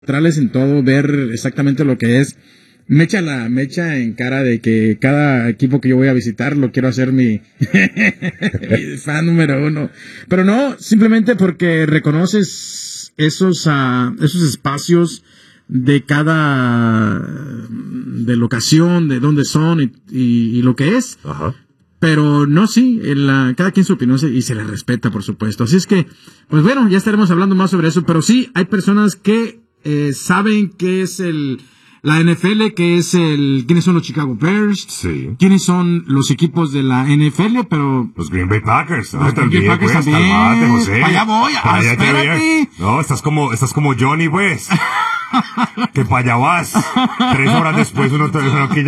neutrales en todo, ver exactamente lo que es. Me echa en cara de que cada equipo que yo voy a visitar lo quiero hacer mi fan número uno. Pero no, simplemente porque reconoces esos espacios de de locación, de dónde son y lo que es. Ajá. Pero no, sí, cada quien su opinión y se le respeta, por supuesto. Así es que, pues bueno, ya estaremos hablando más sobre eso. Pero sí, hay personas que saben qué es la NFL, quiénes son los Chicago Bears, sí, quiénes son los equipos de la NFL, pero... Los Green Bay Packers, ¿no? Los Green Bay Packers pues, también. Calmate, José. Allá voy, espérate. No, estás como Johnny, pues. Que para allá vas. 3 horas después uno que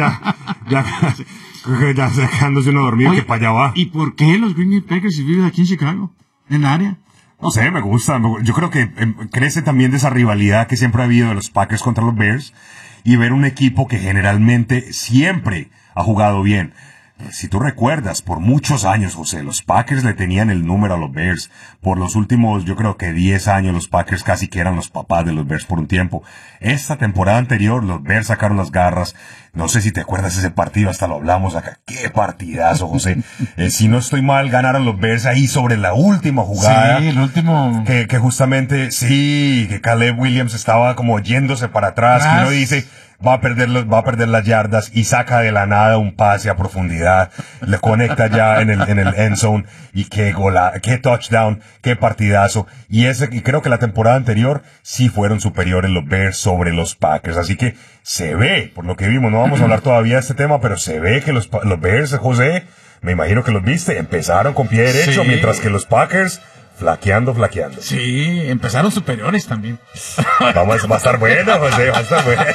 ya sacándose uno dormido. Oye, que para allá va. ¿Y por qué los Green Bay Packers si viven aquí en Chicago? En el área. No sé, me gusta. Yo creo que crece también de esa rivalidad que siempre ha habido de los Packers contra los Bears. Y ver un equipo que generalmente siempre ha jugado bien. Si tú recuerdas, por muchos años, José, los Packers le tenían el número a los Bears. Por los últimos, yo creo que 10 años, los Packers casi que eran los papás de los Bears por un tiempo. Esta temporada anterior, los Bears sacaron las garras. No sé si te acuerdas ese partido, hasta lo hablamos acá. ¡Qué partidazo, José! Si no estoy mal, ganaron los Bears ahí sobre la última jugada. Sí, el último. Que justamente, sí, que Caleb Williams estaba como yéndose para atrás. Que uno dice... Va a perder las yardas y saca de la nada un pase a profundidad, le conecta ya en el end zone y qué touchdown, qué partidazo. Y creo que la temporada anterior sí fueron superiores los Bears sobre los Packers. Así que se ve, por lo que vimos, no vamos a hablar todavía de este tema, pero se ve que los Bears, José, me imagino que los viste, empezaron con pie derecho, sí, mientras que los Packers... Flaqueando. Sí, empezaron superiores también. Va a estar bueno, José, va a estar bueno.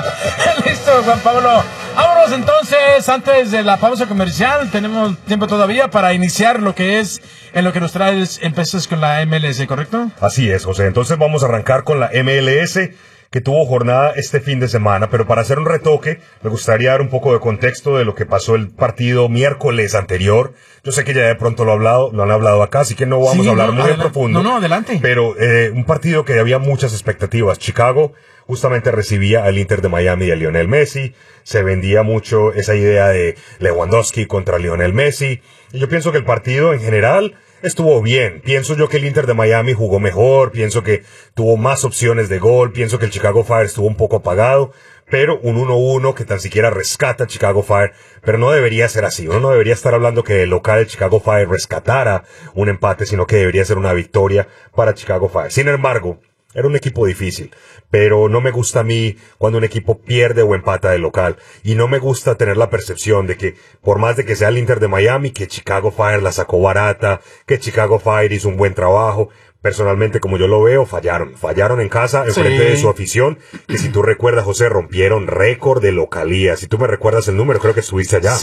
Listo, Juan Pablo. Vámonos entonces, antes de la pausa comercial, tenemos tiempo todavía para iniciar lo que es, en lo que nos traes, empiezas con la MLS, ¿correcto? Así es, José. Entonces vamos a arrancar con la MLS, que tuvo jornada este fin de semana, pero para hacer un retoque, me gustaría dar un poco de contexto de lo que pasó el partido miércoles anterior. Yo sé que ya de pronto lo han hablado acá, así que no vamos a hablar muy en profundo. No, adelante. Pero un partido que había muchas expectativas. Chicago justamente recibía al Inter de Miami y a Lionel Messi. Se vendía mucho esa idea de Lewandowski contra Lionel Messi. Y yo pienso que el partido en general estuvo bien. Pienso yo que el Inter de Miami jugó mejor. Pienso que tuvo más opciones de gol. Pienso que el Chicago Fire estuvo un poco apagado. Pero un 1-1 que tan siquiera rescata Chicago Fire. Pero no debería ser así. Uno no debería estar hablando que el local de Chicago Fire rescatara un empate, sino que debería ser una victoria para Chicago Fire. Sin embargo, era un equipo difícil, pero no me gusta a mí cuando un equipo pierde o empata de local. Y no me gusta tener la percepción de que, por más de que sea el Inter de Miami, que Chicago Fire la sacó barata, que Chicago Fire hizo un buen trabajo. Personalmente, como yo lo veo, fallaron en casa, en frente de su afición, que si tú recuerdas, José, rompieron récord de localía. Si tú me recuerdas el número, creo que estuviste allá.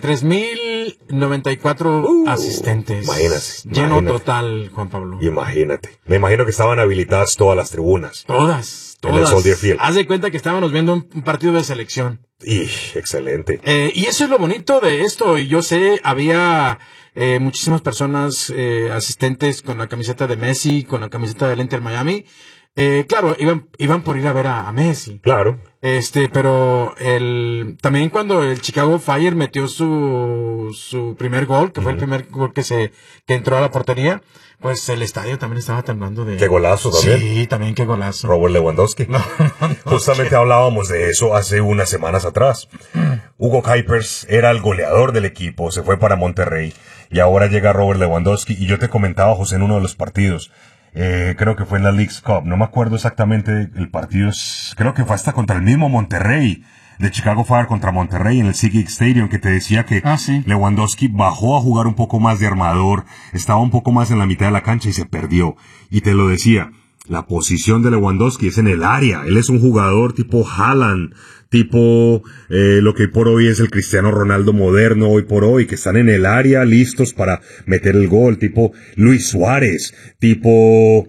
63,094 asistentes. Imagínate. Lleno total, Juan Pablo. Imagínate. Me imagino que estaban habilitadas todas las tribunas. Todas. En el Soldier Field. Haz de cuenta que estábamos viendo un partido de selección. Excelente. Y eso es lo bonito de esto. Y yo sé, había muchísimas personas asistentes con la camiseta de Messi, con la camiseta del Inter Miami. Claro, iban por ir a ver a Messi. Claro. Pero también cuando el Chicago Fire metió su primer gol, que fue el primer gol que entró a la portería, pues el estadio también estaba temblando de... ¡Qué golazo también! Sí, también qué golazo. Robert Lewandowski. Justamente hablábamos de eso hace unas semanas atrás. Hugo Kuipers era el goleador del equipo, se fue para Monterrey, y ahora llega Robert Lewandowski, y yo te comentaba, José, en uno de los partidos, creo que fue en la Leagues Cup, no me acuerdo exactamente el partido, creo que fue hasta contra el mismo Monterrey, de Chicago Fire contra Monterrey en el SeaGeek Stadium, que te decía que Lewandowski bajó a jugar un poco más de armador, estaba un poco más en la mitad de la cancha y se perdió. Y te lo decía, la posición de Lewandowski es en el área, él es un jugador tipo Haaland, tipo lo que hoy por hoy es el Cristiano Ronaldo moderno hoy por hoy, que están en el área listos para meter el gol, tipo Luis Suárez, tipo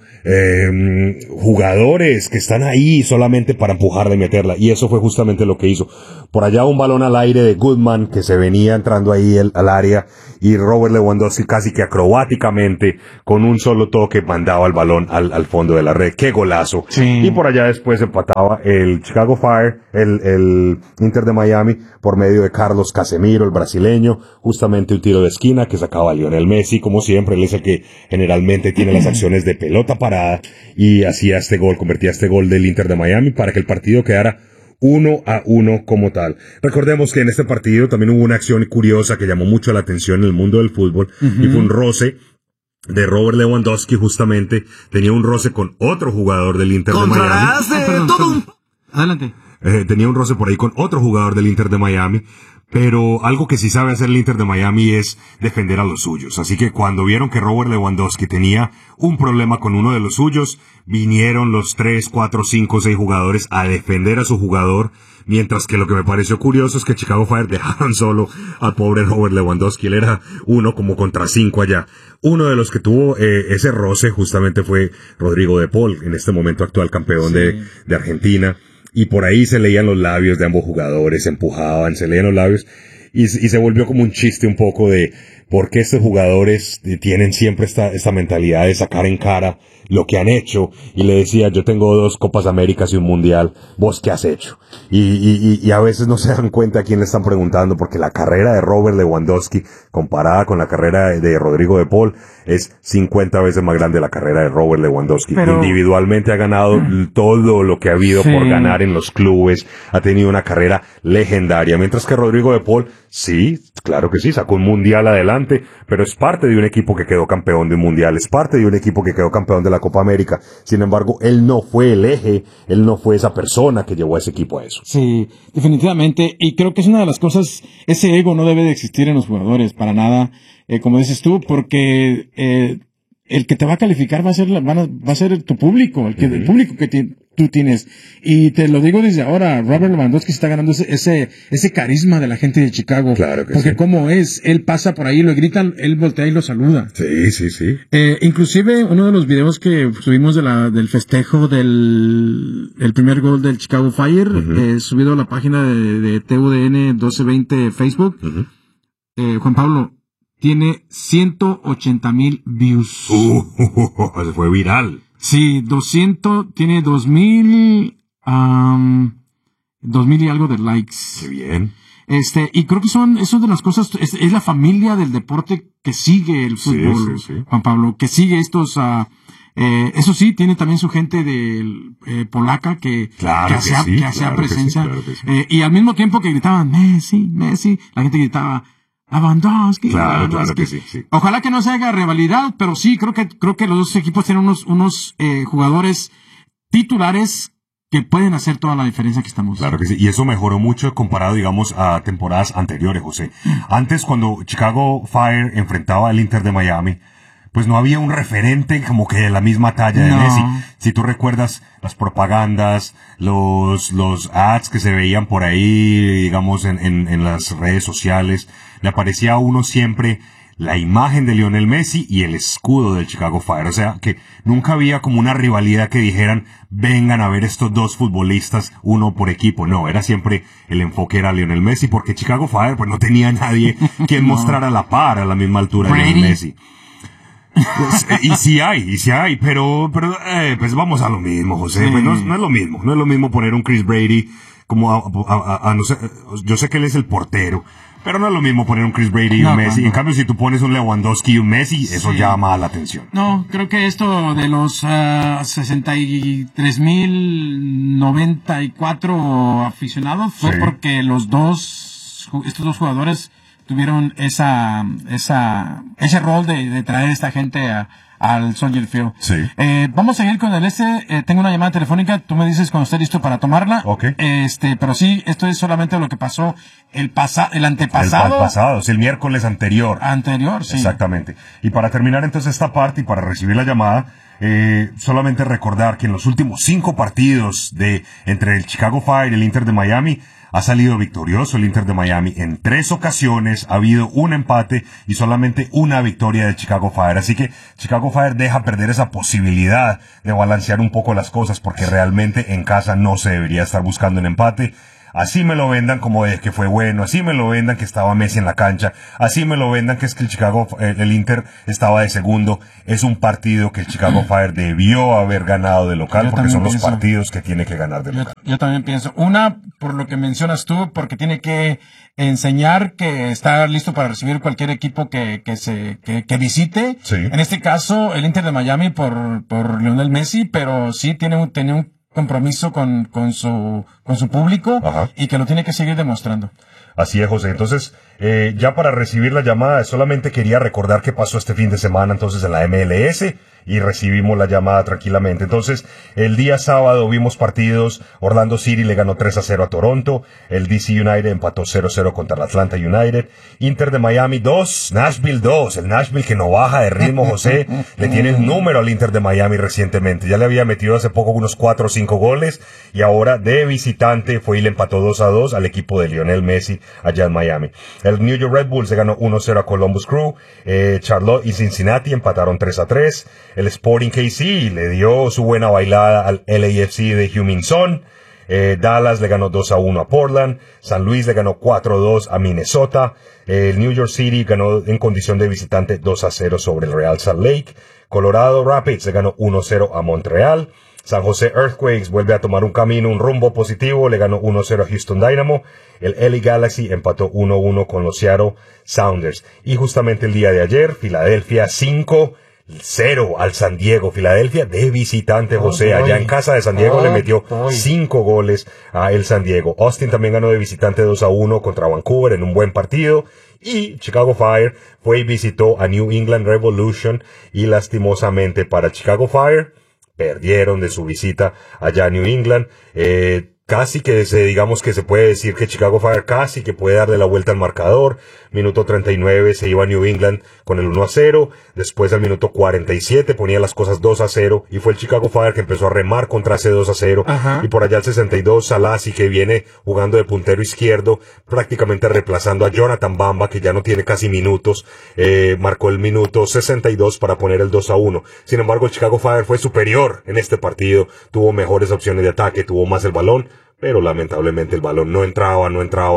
jugadores que están ahí solamente para empujarla y meterla, y eso fue justamente lo que hizo. Por allá un balón al aire de Goodman que se venía entrando ahí al área, y Robert Lewandowski casi que acrobáticamente con un solo toque mandaba el balón al fondo de la red. ¡Qué golazo! Sí. Y por allá después empataba el Chicago Fire, el Inter de Miami, por medio de Carlos Casemiro, el brasileño, justamente un tiro de esquina que sacaba a Lionel Messi, como siempre. Él es el que generalmente tiene las acciones de pelota parada, y hacía este gol, convertía este gol del Inter de Miami para que el partido quedara 1-1 como tal. Recordemos que en este partido también hubo una acción curiosa que llamó mucho la atención en el mundo del fútbol, y fue un roce de Robert Lewandowski. Justamente tenía un roce con otro jugador del Inter de Miami. Adelante. Tenía un roce por ahí con otro jugador del Inter de Miami, pero algo que sí sabe hacer el Inter de Miami es defender a los suyos. Así que cuando vieron que Robert Lewandowski tenía un problema con uno de los suyos, vinieron los 3, 4, 5, 6 jugadores a defender a su jugador, mientras que lo que me pareció curioso es que Chicago Fire dejaron solo al pobre Robert Lewandowski. Él era uno como contra 5 allá. Uno de los que tuvo ese roce justamente fue Rodrigo de Paul, en este momento actual campeón de Argentina. Y por ahí se leían los labios de ambos jugadores, se empujaban, se leían los labios, y se volvió como un chiste un poco de por qué estos jugadores tienen siempre esta mentalidad de sacar en cara lo que han hecho. Y le decía, yo tengo 2 Copas Américas y un Mundial, ¿vos qué has hecho? Y a veces no se dan cuenta a quién le están preguntando, porque la carrera de Robert Lewandowski comparada con la carrera de Rodrigo de Paul es 50 veces más grande la carrera de Robert Lewandowski. Pero individualmente ha ganado todo lo que ha habido por ganar en los clubes, ha tenido una carrera legendaria, mientras que Rodrigo de Paul, sí, claro que sí, sacó un Mundial adelante, pero es parte de un equipo que quedó campeón de un Mundial, es parte de un equipo que quedó campeón de la Copa América. Sin embargo, él no fue el eje, él no fue esa persona que llevó a ese equipo a eso. Sí, definitivamente, y creo que es una de las cosas, ese ego no debe de existir en los jugadores, para nada, como dices tú, porque el que te va a calificar va a ser tu público, el público que tú tienes. Y te lo digo desde ahora, Robert Lewandowski está ganando ese carisma de la gente de Chicago. Claro que porque sí. Como es, él pasa por ahí, lo gritan, él voltea y lo saluda. Sí, sí, sí. Inclusive uno de los videos que subimos del festejo del primer gol del Chicago Fire, subido a la página de TUDN 1220 Facebook, Juan Pablo, tiene 180,000 views. Fue viral. Sí, tiene 2,000 y algo de likes. Qué bien. Y creo que eso de las cosas, es la familia del deporte que sigue el fútbol, sí. Juan Pablo, que sigue estos, eso sí, tiene también su gente polaca que hacía presencia, claro que sí. Y al mismo tiempo que gritaban Messi, la gente gritaba Lewandowski. Claro que sí. Ojalá que no se haga rivalidad, pero sí, creo que los dos equipos tienen unos jugadores titulares que pueden hacer toda la diferencia que estamos. Claro que sí, y eso mejoró mucho comparado, digamos, a temporadas anteriores, José. Antes, cuando Chicago Fire enfrentaba al Inter de Miami, pues no había un referente como que de la misma talla de Messi. Si tú recuerdas las propagandas, los ads que se veían por ahí, digamos, en las redes sociales, le aparecía a uno siempre la imagen de Lionel Messi y el escudo del Chicago Fire. O sea, que nunca había como una rivalidad que dijeran, vengan a ver estos dos futbolistas, uno por equipo. No, era siempre el enfoque era Lionel Messi, porque Chicago Fire pues no tenía nadie quien mostrara la par a la misma altura de Lionel Messi. Pues, y sí hay, pero pues vamos a lo mismo, José. Pues no es lo mismo poner un Chris Brady como no sé, yo sé que él es el portero, pero no es lo mismo poner un Chris Brady y un Messi. En cambio, si tú pones un Lewandowski y un Messi, eso llama la atención. No, creo que esto de los 63,094 aficionados fue porque estos dos jugadores tuvieron ese rol de traer esta gente al Soldier Field. Sí. Vamos a seguir con el tengo una llamada telefónica, tú me dices cuando esté listo para tomarla. Okay. Pero sí, esto es solamente lo que pasó el antepasado. El pasado, sí, el miércoles anterior. Anterior, sí. Exactamente. Y para terminar entonces esta parte y para recibir la llamada, Solamente recordar que en los últimos 5 partidos entre el Chicago Fire y el Inter de Miami, ha salido victorioso el Inter de Miami. En 3 ocasiones ha habido un empate y solamente una victoria de Chicago Fire. Así que Chicago Fire deja perder esa posibilidad de balancear un poco las cosas, porque realmente en casa no se debería estar buscando un empate. Así me lo vendan como de que fue bueno, así me lo vendan que estaba Messi en la cancha, así me lo vendan que es que el Inter estaba de segundo. Es un partido que el Chicago Fire debió haber ganado de local, porque son los partidos que tiene que ganar de local. Yo también pienso. Una, por lo que mencionas tú, porque tiene que enseñar que está listo para recibir cualquier equipo que visite. Sí. En este caso, el Inter de Miami por Lionel Messi, pero sí tiene un compromiso con su público. Ajá. Y que lo tiene que seguir demostrando. Así es, José. Entonces, ya para recibir la llamada, solamente quería recordar qué pasó este fin de semana entonces en la MLS, y recibimos la llamada tranquilamente. Entonces, el día sábado vimos partidos. Orlando City le ganó 3-0 a Toronto. El DC United empató 0-0 contra el Atlanta United. Inter de Miami 2, Nashville 2. El Nashville que no baja de ritmo, José. Le tiene el número al Inter de Miami recientemente. Ya le había metido hace poco unos 4 o 5 goles. Y ahora de visitante fue y le empató 2-2 al equipo de Lionel Messi allá en Miami. El New York Red Bulls le ganó 1-0 a Columbus Crew. Charlotte y Cincinnati empataron 3-3. El Sporting KC le dio su buena bailada al LAFC de Heung-min Son. Dallas le ganó 2-1 a Portland. San Luis le ganó 4-2 a Minnesota. El New York City ganó en condición de visitante 2-0 sobre el Real Salt Lake. Colorado Rapids le ganó 1-0 a Montreal. San Jose Earthquakes vuelve a tomar un rumbo positivo, le ganó 1-0 a Houston Dynamo. El LA Galaxy empató 1-1 con los Seattle Sounders. Y justamente el día de ayer, Filadelfia 5-0 al San Diego. Filadelfia de visitante, José, allá en casa de San Diego le metió 5 goles a el San Diego. Austin también ganó de visitante 2-1 contra Vancouver en un buen partido. Y Chicago Fire fue y visitó a New England Revolution, y lastimosamente para Chicago Fire perdieron de su visita allá a New England. Casi que digamos que se puede decir que Chicago Fire casi que puede darle la vuelta al marcador. Minuto 39 se iba a New England con el 1-0. Después al minuto 47 ponía las cosas 2-0. Y fue el Chicago Fire que empezó a remar contra ese 2-0. Ajá. Y por allá al 62 Salasi, que viene jugando de puntero izquierdo, prácticamente reemplazando a Jonathan Bamba, que ya no tiene casi minutos, marcó el minuto 62 para poner el 2-1. Sin embargo, el Chicago Fire fue superior en este partido. Tuvo mejores opciones de ataque, tuvo más el balón, pero lamentablemente el balón no entraba.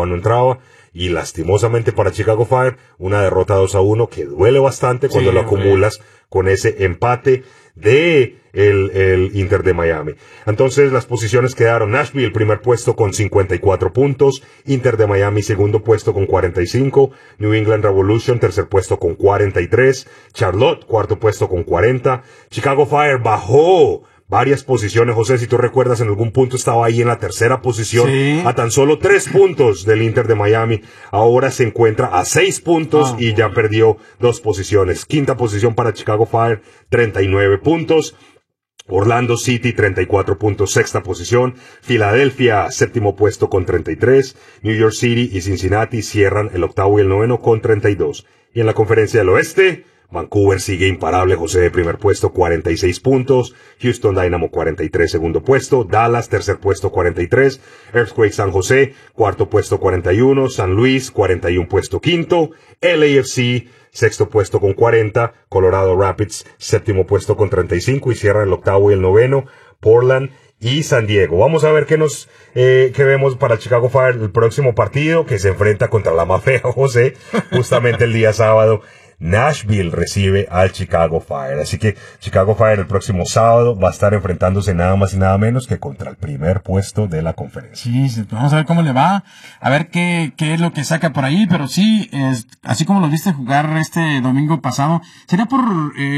Y lastimosamente para Chicago Fire, una derrota 2-1 que duele bastante cuando lo acumulas con ese empate de el Inter de Miami. Entonces las posiciones quedaron: Nashville primer puesto con 54 puntos, Inter de Miami segundo puesto con 45, New England Revolution tercer puesto con 43, Charlotte cuarto puesto con 40, Chicago Fire bajó varias posiciones, José, si tú recuerdas, en algún punto estaba ahí en la tercera posición, sí, a tan solo 3 puntos del Inter de Miami. Ahora se encuentra a 6 puntos y ya perdió 2 posiciones. Quinta posición para Chicago Fire, 39 puntos. Orlando City, 34 puntos, sexta posición. Filadelfia, séptimo puesto con 33. New York City y Cincinnati cierran el octavo y el noveno con 32. Y en la conferencia del oeste, Vancouver sigue imparable, José, de primer puesto, 46 puntos. Houston Dynamo, 43, segundo puesto. Dallas, tercer puesto, 43. Earthquake San José, cuarto puesto, 41. San Luis, 41 puesto, quinto. LAFC, sexto puesto con 40. Colorado Rapids, séptimo puesto con 35. Y cierran el octavo y el noveno, Portland y San Diego. Vamos a ver qué vemos para Chicago Fire el próximo partido, que se enfrenta contra la más fea, José, justamente el día sábado. Nashville recibe al Chicago Fire. Así que Chicago Fire el próximo sábado va a estar enfrentándose nada más y nada menos que contra el primer puesto de la conferencia. Sí, vamos a ver cómo le va, a ver qué es lo que saca por ahí, pero sí, así como lo viste jugar este domingo pasado, ¿sería por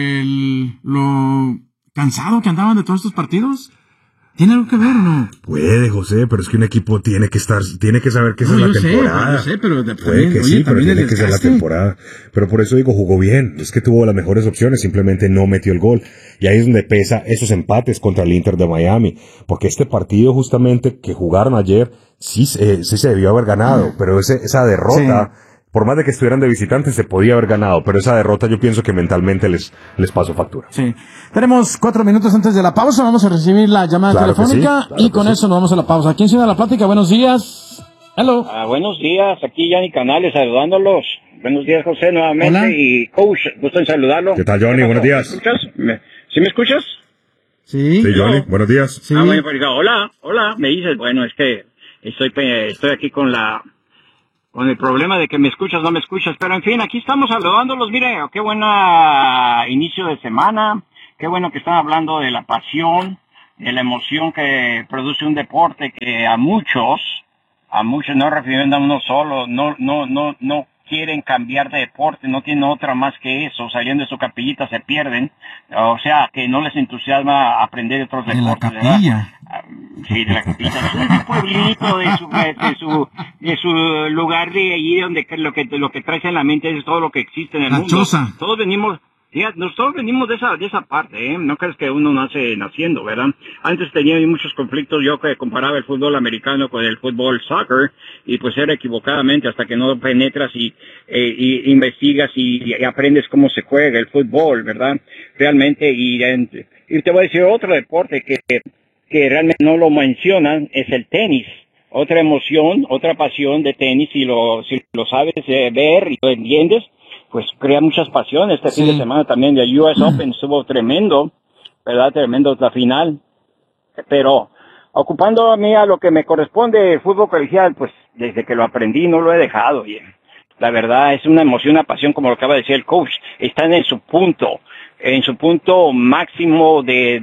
lo cansado que andaban de todos estos partidos? ¿Tiene algo que ver o no? Puede, José, pero es que un equipo tiene que saber que esa es la temporada. Yo sé, pero puede que sí, pero tiene que ser la temporada. Pero por eso digo, jugó bien. Es que tuvo las mejores opciones, simplemente no metió el gol. Y ahí es donde pesa esos empates contra el Inter de Miami. Porque este partido justamente que jugaron ayer, sí se debió haber ganado. Pero esa derrota por más de que estuvieran de visitantes, se podía haber ganado, pero esa derrota yo pienso que mentalmente les pasó factura. Sí. Tenemos 4 minutos antes de la pausa, vamos a recibir la llamada telefónica y con eso nos vamos a la pausa. ¿Quién se da la plática? Buenos días. Hello. Buenos días, aquí Johnny Canales saludándolos. Buenos días, José, nuevamente. Hola. Y coach, gusto en saludarlo. ¿Qué tal, Johnny? Buenos días. ¿Me escuchas? ¿Sí me escuchas? Sí. Sí, Johnny, buenos días. Sí. Bueno, pues, hola, me dices, bueno, es que estoy aquí con el problema de que me escuchas, no me escuchas, pero en fin, aquí estamos saludándolos. Mire, qué buena inicio de semana, qué bueno que están hablando de la pasión, de la emoción que produce un deporte que a muchos, no refiriendo a uno solo, no quieren cambiar de deporte, no tienen otra más que eso, saliendo de su capillita se pierden, o sea, que no les entusiasma aprender de otros deportes. De la capilla. Sí, de la capilla, de su pueblito, de su lugar de allí donde lo que traes en la mente es todo lo que existe en el mundo. Choza. Nosotros venimos de esa parte, no crees que uno nace naciendo, ¿verdad? Antes tenía muchos conflictos, yo que comparaba el fútbol americano con el fútbol soccer, y pues era equivocadamente hasta que no penetras y investigas y aprendes cómo se juega el fútbol, ¿verdad? Realmente, y te voy a decir otro deporte que realmente no lo mencionan, es el tenis. Otra emoción, otra pasión de tenis, si lo sabes ver y lo entiendes, pues crea muchas pasiones. Fin de semana también de US Open estuvo tremendo, ¿verdad? Tremendo la final. Pero ocupando a mí a lo que me corresponde el fútbol colegial, pues desde que lo aprendí no lo he dejado. Y la verdad es una emoción, una pasión, como lo acaba de decir el coach. Están en su punto máximo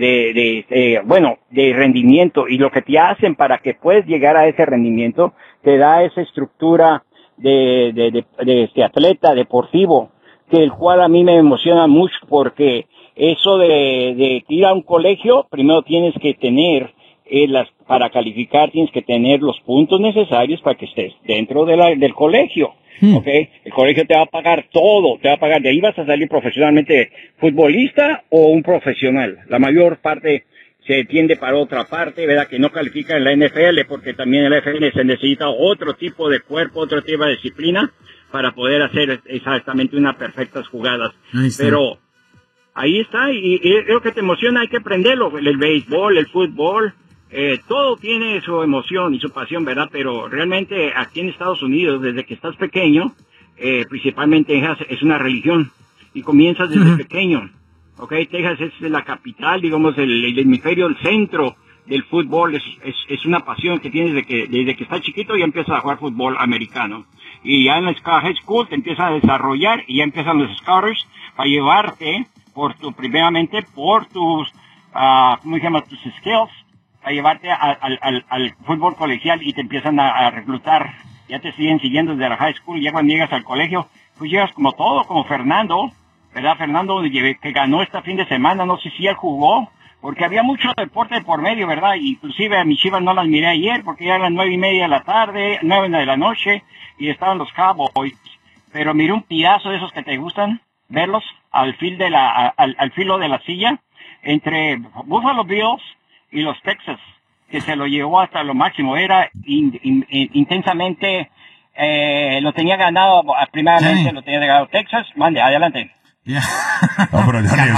de rendimiento, y lo que te hacen para que puedas llegar a ese rendimiento te da esa estructura de atleta deportivo, que el cual a mí me emociona mucho, porque eso de ir a un colegio, primero tienes que tener para calificar tienes que tener los puntos necesarios para que estés dentro del colegio. Okay, el colegio te va a pagar todo, de ahí vas a salir profesionalmente futbolista o un profesional. La mayor parte se tiende para otra parte, ¿verdad? Que no califica en la NFL, porque también en la NFL se necesita otro tipo de cuerpo, otro tipo de disciplina para poder hacer exactamente unas perfectas jugadas. Pero ahí está, y lo que te emociona hay que aprenderlo, el béisbol, el fútbol, todo tiene su emoción y su pasión, ¿verdad? Pero realmente aquí en Estados Unidos, desde que estás pequeño, principalmente Texas es una religión, y comienzas desde pequeño. Okay, Texas es la capital, digamos, el hemisferio, el centro del fútbol, es una pasión que tienes desde que estás chiquito y empiezas a jugar fútbol americano. Y ya en la high school te empiezas a desarrollar, y ya empiezan los scouters a llevarte primeramente por tus, ¿cómo se llama? Tus skills, a llevarte al fútbol colegial, y te empiezan a reclutar. Ya te siguen siguiendo desde la high school, y ya cuando llegas al colegio, pues llegas como Fernando, ¿verdad? Fernando, que ganó este fin de semana, no sé si él jugó, porque había mucho deporte por medio, ¿verdad? Inclusive a mis Chivas no las miré ayer, porque ya eran 9:30 de la tarde, 9 de la noche, y estaban los Cowboys. Pero miré un pedazo de esos que te gustan, verlos al filo de la silla, entre Buffalo Bills y los Texas, que se lo llevó hasta lo máximo. Era intensamente, lo tenía ganado, primeramente lo tenía ganado Texas. Mande, adelante. Yeah. No, pero Johnny,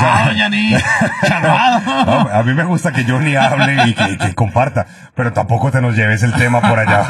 a mí me gusta que Johnny hable y que comparta, pero tampoco te nos lleves el tema por allá.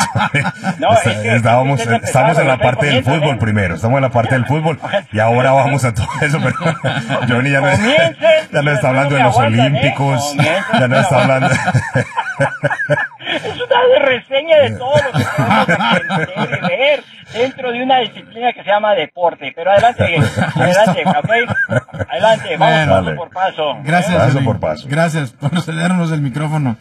Estamos en la parte del fútbol primero, estamos en la parte del fútbol, y ahora vamos a todo eso, pero Johnny ya no está hablando de los Olímpicos, ya no está hablando. Es una reseña de todo lo que podemos ver dentro de una disciplina que se llama deporte. Pero adelante, ¿ok? Adelante, vamos paso por paso. Gracias, paso por paso. Gracias por cedernos el micrófono.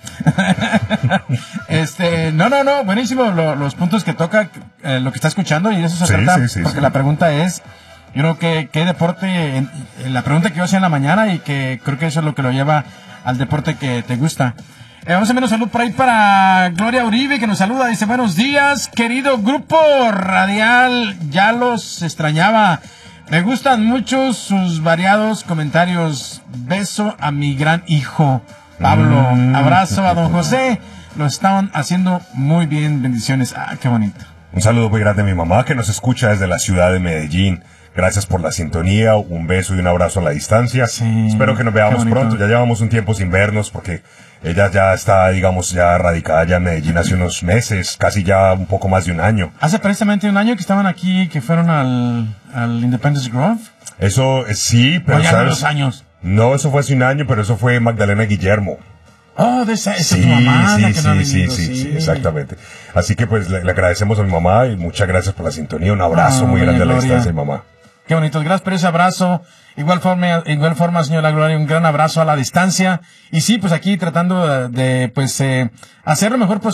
No, buenísimo los puntos que toca, lo que está escuchando, y de eso se trata, porque la pregunta es, yo creo que qué deporte, la pregunta que yo hacía en la mañana, y que creo que eso es lo que lo lleva al deporte que te gusta. Vamos a ver un saludo por ahí para Gloria Uribe, que nos saluda. Dice, buenos días, querido grupo radial. Ya los extrañaba. Me gustan mucho sus variados comentarios. Beso a mi gran hijo, Pablo. Abrazo a don José. Lo estaban haciendo muy bien. Bendiciones. Qué bonito. Un saludo muy grande a mi mamá que nos escucha desde la ciudad de Medellín. Gracias por la sintonía, un beso y un abrazo a la distancia. Sí, espero que nos veamos pronto. Ya llevamos un tiempo sin vernos porque ella ya está, digamos, ya radicada ya en Medellín hace unos meses, casi ya un poco más de un año. Hace precisamente un año que estaban aquí, que fueron al Independence Grove. Eso sí, pero ya ¿sabes? 2 años. No, eso fue hace un año, pero eso fue Magdalena Guillermo. Oh, esa es tu mamá, la que no ha venido, sí, exactamente. Así que pues le agradecemos a mi mamá y muchas gracias por la sintonía. Un abrazo muy grande a la distancia, mi mamá. Qué bonito, gracias por ese abrazo. Igual forma, señora Gloria, un gran abrazo a la distancia. Y sí, pues aquí tratando de hacer lo mejor posible.